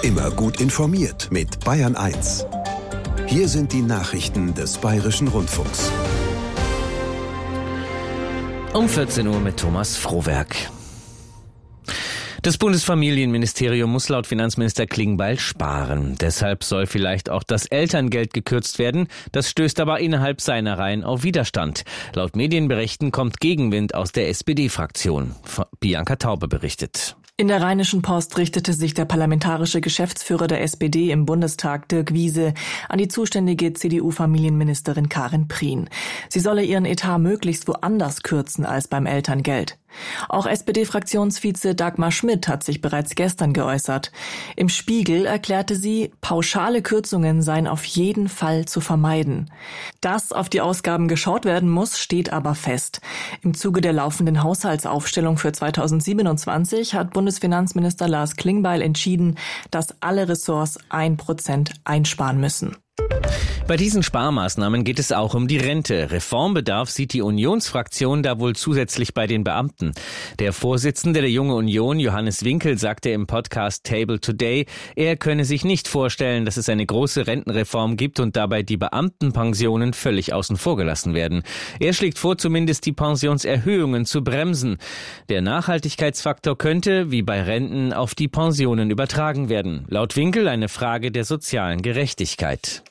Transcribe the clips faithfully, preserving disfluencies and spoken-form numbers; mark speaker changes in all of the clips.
Speaker 1: Immer gut informiert mit Bayern eins. Hier sind die Nachrichten des Bayerischen Rundfunks.
Speaker 2: Um vierzehn Uhr mit Thomas Frohwerk. Das Bundesfamilienministerium muss laut Finanzminister Klingbeil sparen. Deshalb soll vielleicht auch das Elterngeld gekürzt werden. Das stößt aber innerhalb seiner Reihen auf Widerstand. Laut Medienberichten kommt Gegenwind aus der S P D-Fraktion. Bianca Taube berichtet.
Speaker 3: In der Rheinischen Post richtete sich der parlamentarische Geschäftsführer der S P D im Bundestag, Dirk Wiese, an die zuständige C D U-Familienministerin Karin Prien. Sie solle ihren Etat möglichst woanders kürzen als beim Elterngeld. Auch S P D-Fraktionsvize Dagmar Schmidt hat sich bereits gestern geäußert. Im Spiegel erklärte sie, pauschale Kürzungen seien auf jeden Fall zu vermeiden. Dass auf die Ausgaben geschaut werden muss, steht aber fest. Im Zuge der laufenden Haushaltsaufstellung für zweitausendsiebenundzwanzig hat Bundesfinanzminister Lars Klingbeil entschieden, dass alle Ressorts ein Prozent einsparen müssen.
Speaker 2: Bei diesen Sparmaßnahmen geht es auch um die Rente. Reformbedarf sieht die Unionsfraktion da wohl zusätzlich bei den Beamten. Der Vorsitzende der Junge Union, Johannes Winkel, sagte im Podcast Table Today, er könne sich nicht vorstellen, dass es eine große Rentenreform gibt und dabei die Beamtenpensionen völlig außen vor gelassen werden. Er schlägt vor, zumindest die Pensionserhöhungen zu bremsen. Der Nachhaltigkeitsfaktor könnte, wie bei Renten, auf die Pensionen übertragen werden. Laut Winkel eine Frage der sozialen Gerechtigkeit.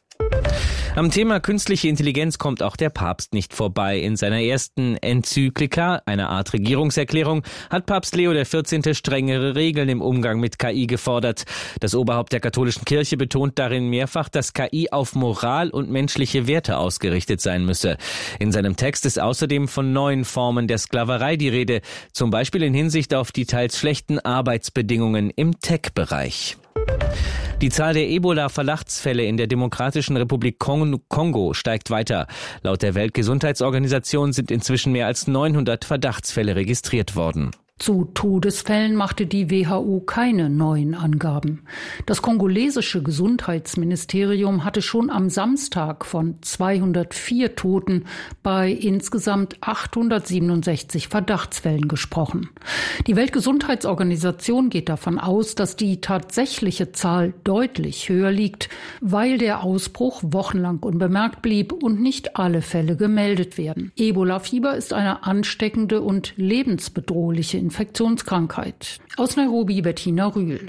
Speaker 2: Am Thema künstliche Intelligenz kommt auch der Papst nicht vorbei. In seiner ersten Enzyklika, einer Art Regierungserklärung, hat Papst Leo der vierzehnte strengere Regeln im Umgang mit K I gefordert. Das Oberhaupt der katholischen Kirche betont darin mehrfach, dass K I auf Moral und menschliche Werte ausgerichtet sein müsse. In seinem Text ist außerdem von neuen Formen der Sklaverei die Rede, zum Beispiel in Hinsicht auf die teils schlechten Arbeitsbedingungen im Tech-Bereich. Die Zahl der Ebola-Verdachtsfälle in der Demokratischen Republik Kongo steigt weiter. Laut der Weltgesundheitsorganisation sind inzwischen mehr als neunhundert Verdachtsfälle registriert worden.
Speaker 4: Zu Todesfällen machte die W H O keine neuen Angaben. Das kongolesische Gesundheitsministerium hatte schon am Samstag von zweihundertvier Toten bei insgesamt achthundertsiebenundsechzig Verdachtsfällen gesprochen. Die Weltgesundheitsorganisation geht davon aus, dass die tatsächliche Zahl deutlich höher liegt, weil der Ausbruch wochenlang unbemerkt blieb und nicht alle Fälle gemeldet werden. Ebola-Fieber ist eine ansteckende und lebensbedrohliche Infektionskrankheit. Aus Nairobi Bettina Rühl.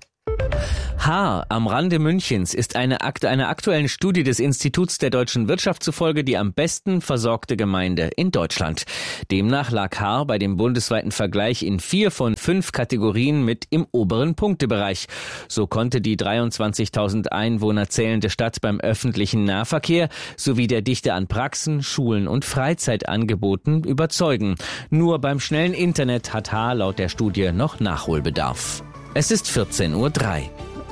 Speaker 2: Haar am Rande Münchens ist eine Akt einer aktuellen Studie des Instituts der deutschen Wirtschaft zufolge die am besten versorgte Gemeinde in Deutschland. Demnach lag Haar bei dem bundesweiten Vergleich in vier von fünf Kategorien mit im oberen Punktebereich. So konnte die dreiundzwanzigtausend Einwohner zählende Stadt beim öffentlichen Nahverkehr sowie der Dichte an Praxen, Schulen und Freizeitangeboten überzeugen. Nur beim schnellen Internet hat Haar laut der Studie noch Nachholbedarf. Es ist vierzehn Uhr drei.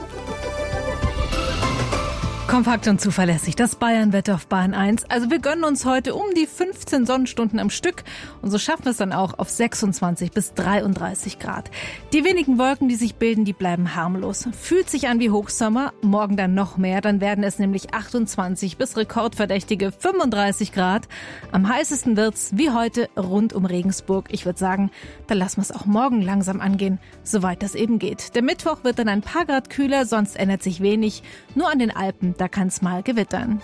Speaker 5: Kompakt und zuverlässig, das Bayernwetter auf Bayern eins. Also wir gönnen uns heute um die fünfzehn Sonnenstunden am Stück und so schaffen wir es dann auch auf sechsundzwanzig bis dreiunddreißig Grad. Die wenigen Wolken, die sich bilden, die bleiben harmlos. Fühlt sich an wie Hochsommer, morgen dann noch mehr, dann werden es nämlich achtundzwanzig bis rekordverdächtige fünfunddreißig Grad. Am heißesten wird's wie heute rund um Regensburg. Ich würde sagen, da lassen wir es auch morgen langsam angehen, soweit das eben geht. Der Mittwoch wird dann ein paar Grad kühler, sonst ändert sich wenig. Nur an den Alpen, da kann es mal gewittern.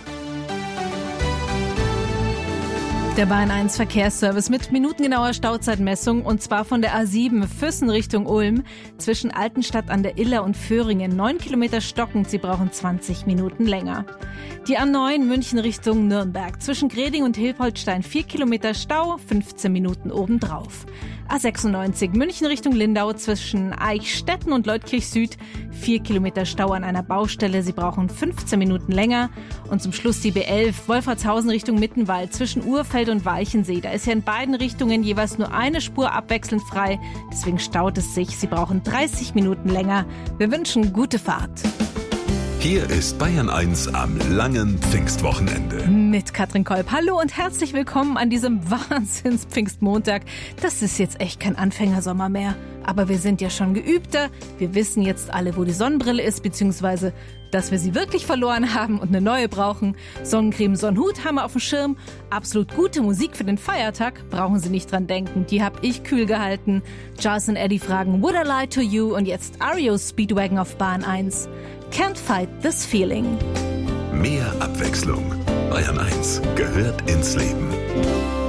Speaker 5: Der Bayern eins Verkehrsservice mit minutengenauer Stauzeitmessung und zwar von der A sieben Füssen Richtung Ulm zwischen Altenstadt an der Iller und Föhringen. Neun Kilometer stockend, Sie brauchen zwanzig Minuten länger. Die A neun München Richtung Nürnberg zwischen Greding und Hilpoltstein vier Kilometer Stau, fünfzehn Minuten obendrauf. A sechsundneunzig München Richtung Lindau zwischen Eichstätten und Leutkirch Süd vier Kilometer Stau an einer Baustelle. Sie brauchen fünfzehn Minuten länger. Und zum Schluss die B elf Wolfratshausen Richtung Mittenwald zwischen Urfeld und Walchensee. Da ist ja in beiden Richtungen jeweils nur eine Spur abwechselnd frei. Deswegen staut es sich. Sie brauchen dreißig Minuten länger. Wir wünschen gute Fahrt.
Speaker 1: Hier ist Bayern eins am langen Pfingstwochenende.
Speaker 5: Mit Katrin Kolb. Hallo und herzlich willkommen an diesem Wahnsinns-Pfingstmontag. Das ist jetzt echt kein Anfängersommer mehr. Aber wir sind ja schon geübter. Wir wissen jetzt alle, wo die Sonnenbrille ist, beziehungsweise, dass wir sie wirklich verloren haben und eine neue brauchen. Sonnencreme, Sonnenhut haben wir auf dem Schirm. Absolut gute Musik für den Feiertag. Brauchen Sie nicht dran denken. Die habe ich kühl gehalten. Charles und Eddie fragen Would I Lie to You? Und jetzt R E O Speedwagon auf Bahn eins. Can't fight this feeling.
Speaker 1: Mehr Abwechslung. Bayern eins gehört ins Leben.